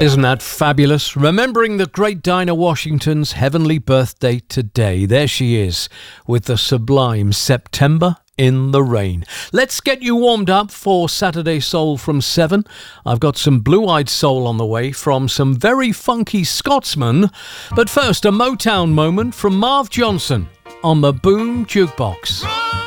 Isn't that fabulous? Remembering the great Dinah Washington's heavenly birthday today. There she is with the sublime September in the Rain. Let's get you warmed up for Saturday Soul from 7. I've got some blue-eyed soul on the way from some very funky Scotsmen. But first, a Motown moment from Marv Johnson on the Boom Jukebox.